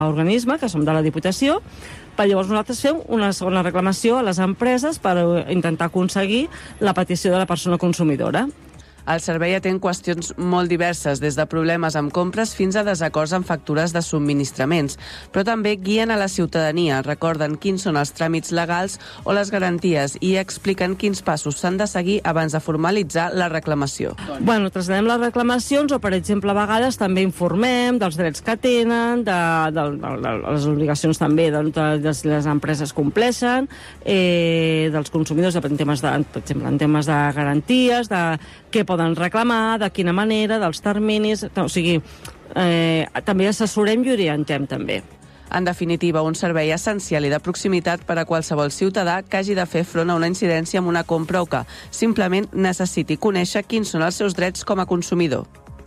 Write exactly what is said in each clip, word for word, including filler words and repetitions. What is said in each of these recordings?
organisme, que som de la Diputació, per llavors nosaltres fem una segona reclamació a les empreses per intentar aconseguir la petició de la persona consumidora. El servei atén qüestions molt diverses, des de problemes amb compres fins a desacords amb factures de subministraments, però també guien a la ciutadania, recorden quins són els tràmits legals o les garanties i expliquen quins passos s'han de seguir abans de formalitzar la reclamació. Bueno, traslladem les reclamacions o, per exemple, a vegades també informem dels drets que tenen, de, de, de, de les obligacions també de, de, de si les empreses compleixen, eh, dels consumidors, en temes de, per exemple, en temes de garanties, de què poden reclamar, de quina manera, dels terminis... O sigui, eh, també assessorem i orientem, també. En definitiva, un servei essencial i de proximitat per a qualsevol ciutadà que hagi de fer front a una incidència amb una compra o que simplement necessiti conèixer quins són els seus drets com a consumidor.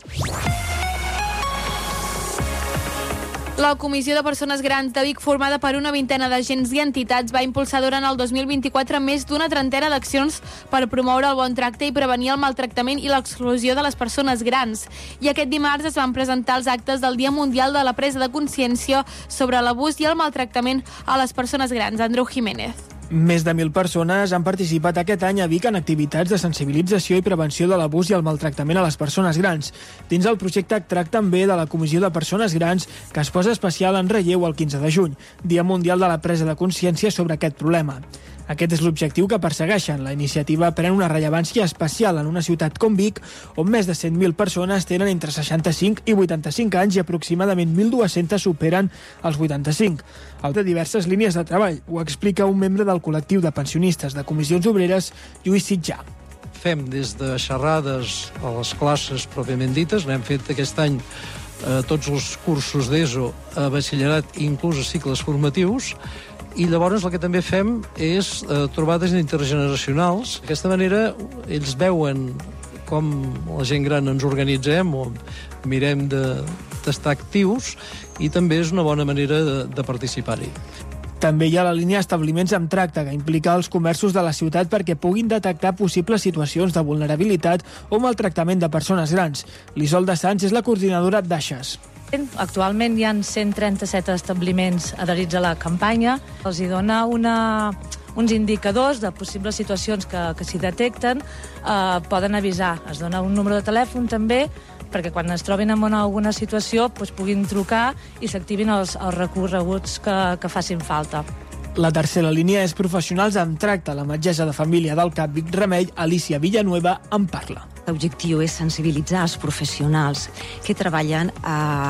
La Comissió de Persones Grans de Vic, formada per una vintena d'agents i entitats, va impulsar durant el dos mil vint-i-quatre més d'una trentena d'accions per promoure el bon tracte i prevenir el maltractament i l'exclusió de les persones grans. I aquest dimarts es van presentar els actes del Dia Mundial de la Presa de Consciència sobre l'abús i el maltractament a les persones grans. Andreu Jiménez. Més de mil persones han participat aquest any a Vic en activitats de sensibilització i prevenció de l'abús i el maltractament a les persones grans, dins el projecte Tracta també de la Comissió de Persones Grans, que es posa especial en relleu el quinze de juny, Dia Mundial de la Presa de Consciència sobre aquest problema. Aquest és l'objectiu que persegueixen. La iniciativa pren una rellevància especial en una ciutat com Vic, on més de cent mil persones tenen entre seixanta-cinc i vuitanta-cinc anys i aproximadament mil dues-centes superen els vuitanta-cinc. El de diverses línies de treball, ho explica un membre del col·lectiu de pensionistes de Comissions Obreres, Lluís Sitjà. Fem des de xerrades a les classes pròpiament dites, n'hem fet aquest any eh, tots els cursos d'ESO a batxillerat i inclús a cicles formatius, i llavors el que també fem és eh, trobades intergeneracionals. D'aquesta manera ells veuen com la gent gran ens organitzem o mirem d'estar actius i també és una bona manera de, de participar-hi. També hi ha la línia Establiments amb Tracte, que implica els comerços de la ciutat perquè puguin detectar possibles situacions de vulnerabilitat o maltractament de persones grans. l'Isolda Sanz és la coordinadora d'Aixes. Actualment hi ha cent trenta-set establiments adherits a la campanya. Els hi dona una, uns indicadors de possibles situacions que, que s'hi detecten, eh, poden avisar. Es dona un número de telèfon també, perquè quan es trobin en una, alguna situació doncs puguin trucar i s'activin els, els recorreguts que, que facin falta. La tercera línia és Professionals amb Tracte. La metgessa de família del CAP Vic Remei, Alicia Villanueva, en parla. L'objectiu és sensibilitzar els professionals que treballen eh,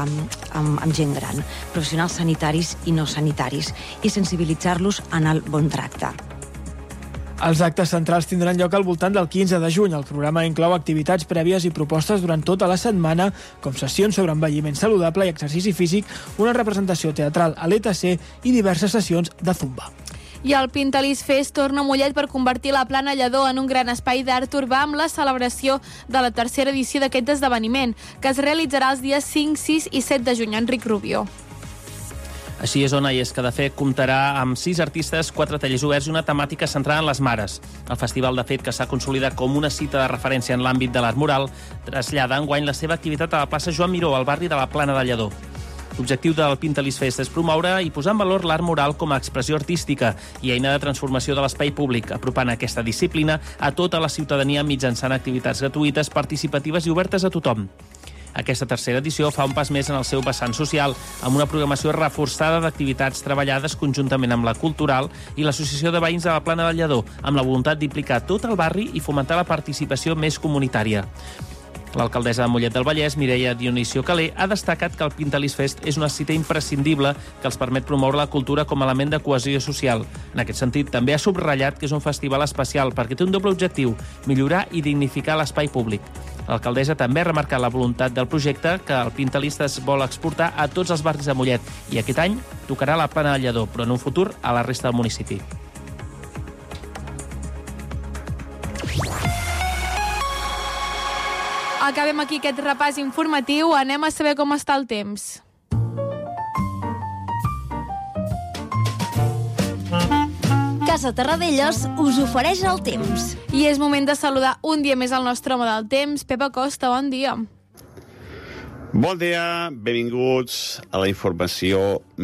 amb, amb gent gran, professionals sanitaris i no sanitaris, i sensibilitzar-los en el bon tracte. Els actes centrals tindran lloc al voltant del quinze de juny. El programa inclou activitats prèvies i propostes durant tota la setmana, com sessions sobre envelliment saludable i exercici físic, una representació teatral a l'E T C i diverses sessions de zumba. I el Pintalís Fest torna a Mollet per convertir la Plana Lledó en un gran espai d'art urbà amb la celebració de la tercera edició d'aquest esdeveniment, que es realitzarà els dies cinc, sis i set de juny. Enric Rubio. Així és, Ona, i és que de fet comptarà amb sis artistes, quatre tallers oberts i una temàtica centrada en les mares. El festival, de fet, que s'ha consolidat com una cita de referència en l'àmbit de l'art mural, trasllada enguany la seva activitat a la plaça Joan Miró, al barri de la Plana de Lledó. L'objectiu del Pintalís Fest és promoure i posar en valor l'art mural com a expressió artística i eina de transformació de l'espai públic, apropant aquesta disciplina a tota la ciutadania mitjançant activitats gratuïtes, participatives i obertes a tothom. Aquesta tercera edició fa un pas més en el seu vessant social, amb una programació reforçada d'activitats treballades conjuntament amb la Cultural i l'Associació de Veïns de la Plana de Lledó, amb la voluntat d'implicar tot el barri i fomentar la participació més comunitària. L'alcaldessa de Mollet del Vallès, Mireia Dionisio Calé, ha destacat que el Pintalís Fest és una cita imprescindible que els permet promoure la cultura com a element de cohesió social. En aquest sentit, també ha subratllat que és un festival especial perquè té un doble objectiu, millorar i dignificar l'espai públic. L'alcaldessa també ha remarcat la voluntat del projecte que el Pintalís es vol exportar a tots els barris de Mollet i aquest any tocarà a la Plana de Lledó, però en un futur a la resta del municipi. Acabem aquí aquest repàs informatiu. Anem a saber com està el temps. Casa Terradellos us ofereix el temps. I és moment de saludar un dia més el nostre home del temps. Pepa Costa, bon dia. Bon dia, benvinguts a la informació